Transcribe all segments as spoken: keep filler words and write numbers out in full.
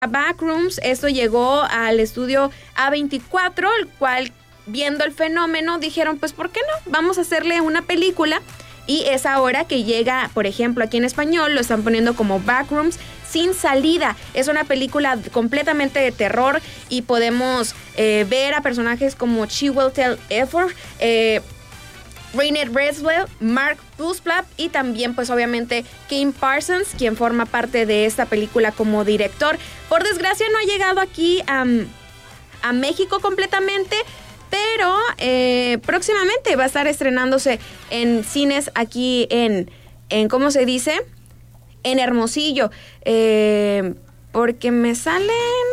Backrooms. Esto llegó al estudio A veinticuatro, el cual, viendo el fenómeno, dijeron, pues, ¿por qué no? Vamos a hacerle una película. Y es ahora que llega, por ejemplo, aquí en español, lo están poniendo como Backrooms sin salida. Es una película completamente de terror y podemos eh, ver a personajes como Chiwetel Ejiofor, eh, Renée Redzepi, Mark Ruffalo y también, pues, obviamente, Kim Parsons, quien forma parte de esta película como director. Por desgracia, no ha llegado aquí a, a México completamente, pero eh, próximamente va a estar estrenándose en cines aquí en, en ¿cómo se dice? En Hermosillo. Eh, porque me salen...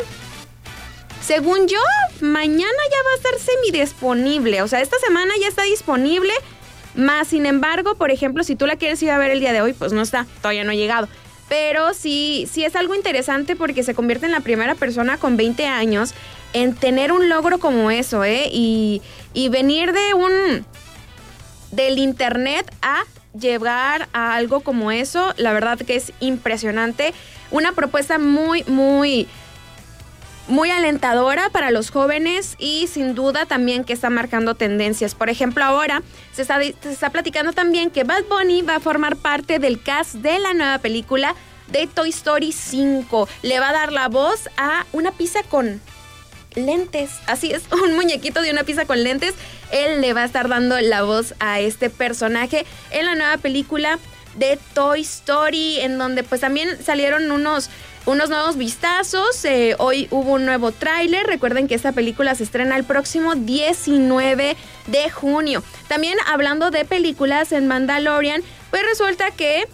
Según yo, mañana ya va a estar semidisponible. O sea, esta semana ya está disponible. Más, sin embargo, por ejemplo, si tú la quieres ir a ver el día de hoy, pues no está, todavía no ha llegado. Pero sí, sí es algo interesante porque se convierte en la primera persona con veinte años en tener un logro como eso, ¿eh? Y, y venir de un... del internet a llegar a algo como eso, la verdad que es impresionante. Una propuesta muy, muy... muy alentadora para los jóvenes y sin duda también que está marcando tendencias. Por ejemplo, ahora se está, se está platicando también que Bad Bunny va a formar parte del cast de la nueva película de Toy Story cinco. Le va a dar la voz a una pizza con lentes. Así es, un muñequito de una pizza con lentes. Él le va a estar dando la voz a este personaje en la nueva película de Toy Story, en donde pues también salieron unos... unos nuevos vistazos. Eh, hoy hubo un nuevo tráiler. Recuerden que esta película se estrena el próximo diecinueve de junio. También hablando de películas en Mandalorian, pues resulta que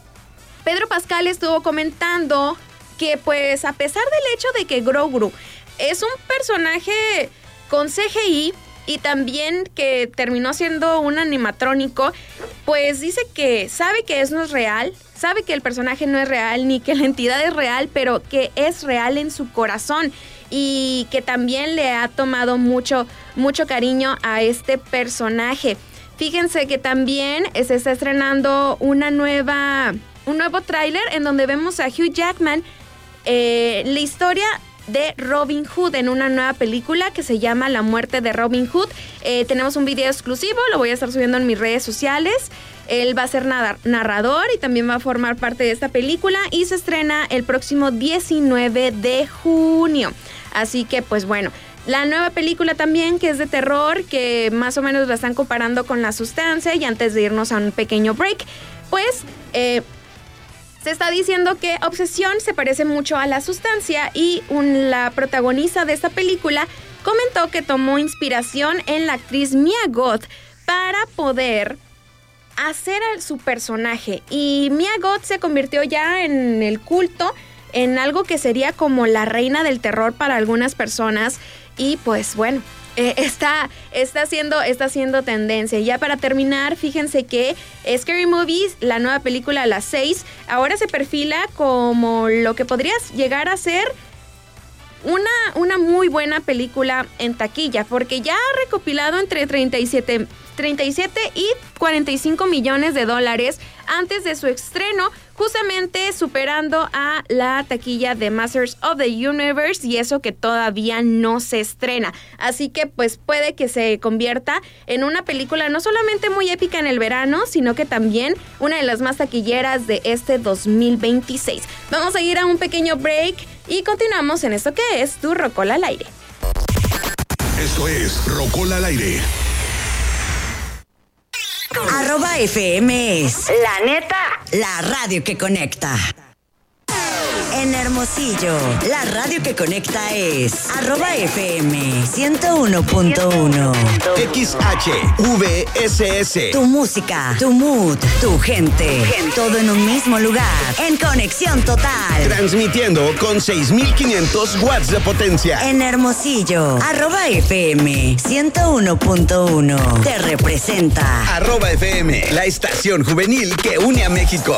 Pedro Pascal estuvo comentando que pues a pesar del hecho de que Grogu es un personaje con C G I y también que terminó siendo un animatrónico, pues dice que sabe que eso no es real, sabe que el personaje no es real ni que la entidad es real, pero que es real en su corazón y que también le ha tomado mucho, mucho cariño a este personaje. Fíjense que también se está estrenando una nueva, un nuevo tráiler en donde vemos a Hugh Jackman, eh, la historia de Robin Hood en una nueva película que se llama La muerte de Robin Hood. Eh, tenemos un video exclusivo, lo voy a estar subiendo en mis redes sociales. Él va a ser narrador y también va a formar parte de esta película y se estrena el próximo diecinueve de junio. Así que pues bueno, la nueva película también que es de terror, que más o menos la están comparando con La Sustancia, y antes de irnos a un pequeño break, pues... Eh, Se está diciendo que Obsesión se parece mucho a La Sustancia y un, la protagonista de esta película comentó que tomó inspiración en la actriz Mia Goth para poder hacer a su personaje. Y Mia Goth se convirtió ya en el culto, en algo que sería como la reina del terror para algunas personas. Y pues bueno... Eh, está, está, haciendo, está haciendo tendencia. Ya para terminar, fíjense que Scary Movies, la nueva película a las seis, ahora se perfila como lo que podría llegar a ser una, una muy buena película en taquilla, porque ya ha recopilado entre treinta y siete y cuarenta y cinco millones de dólares antes de su estreno, justamente superando a la taquilla de Masters of the Universe, y eso que todavía no se estrena. Así que pues puede que se convierta en una película no solamente muy épica en el verano, sino que también una de las más taquilleras de este dos mil veintiséis. Vamos a ir a un pequeño break y continuamos en esto que es Tu Rocola al Aire. Esto es Rocola al Aire. Arroba F M es La Neta, la radio que conecta. En Hermosillo, la radio que conecta es arroba F M ciento uno punto uno. X H V S S. Tu música, tu mood, tu gente, todo en un mismo lugar. En conexión total. Transmitiendo con seis mil quinientos watts de potencia. En Hermosillo, arroba F M ciento uno punto uno. Te representa. Arroba F M, la estación juvenil que une a México.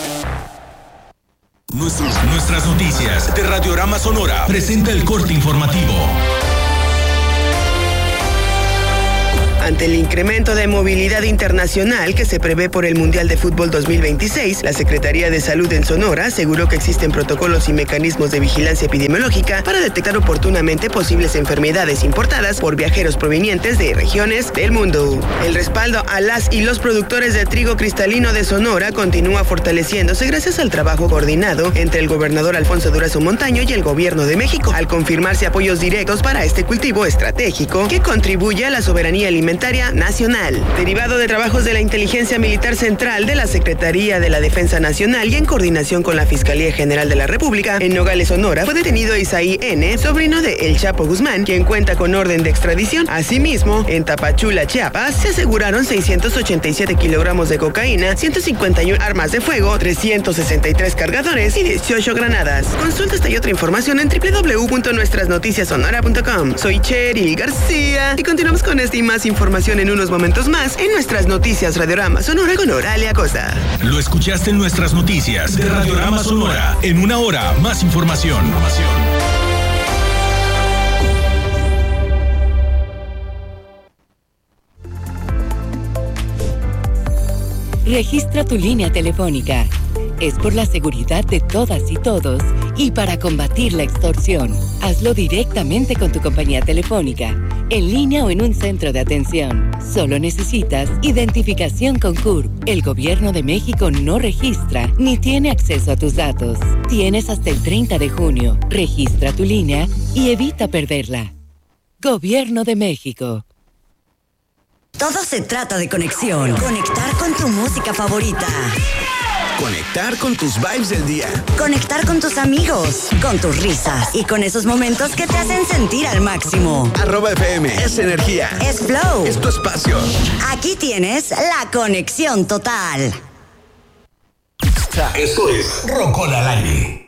Nuestras, nuestras noticias de Radiorama Sonora presenta el corte informativo. Ante el incremento de movilidad internacional que se prevé por el Mundial de Fútbol dos mil veintiséis, la Secretaría de Salud en Sonora aseguró que existen protocolos y mecanismos de vigilancia epidemiológica para detectar oportunamente posibles enfermedades importadas por viajeros provenientes de regiones del mundo. El respaldo a las y los productores de trigo cristalino de Sonora continúa fortaleciéndose gracias al trabajo coordinado entre el gobernador Alfonso Durazo Montaño y el gobierno de México, al confirmarse apoyos directos para este cultivo estratégico que contribuye a la soberanía alimentaria nacional. Derivado de trabajos de la Inteligencia Militar Central de la Secretaría de la Defensa Nacional y en coordinación con la Fiscalía General de la República, en Nogales, Sonora, fue detenido Isaí N., sobrino de El Chapo Guzmán, quien cuenta con orden de extradición. Asimismo, en Tapachula, Chiapas, se aseguraron seiscientos ochenta y siete kilogramos de cocaína, ciento cincuenta y uno armas de fuego, trescientos sesenta y tres cargadores y dieciocho granadas. Consulta esta y otra información en doble u doble u doble u punto nuestras noticias sonora punto com. Soy Cheryl García y continuamos con esta y más información en unos momentos más en nuestras noticias Radiorama Sonora con Oralia Acosta. Lo escuchaste en nuestras noticias de Radiorama Sonora. En una hora, más información. Registra tu línea telefónica. Es por la seguridad de todas y todos y para combatir la extorsión. Hazlo directamente con tu compañía telefónica, en línea o en un centro de atención. Solo necesitas identificación con C U R P. El Gobierno de México no registra ni tiene acceso a tus datos. Tienes hasta el treinta de junio. Registra tu línea y evita perderla. Gobierno de México. Todo se trata de conexión. Conectar con tu música favorita. Conectar con tus vibes del día. Conectar con tus amigos, con tus risas y con esos momentos que te hacen sentir al máximo. Arroba F M es energía. Es flow. Es tu espacio. Aquí tienes la conexión total. Esto es Rocola al aire.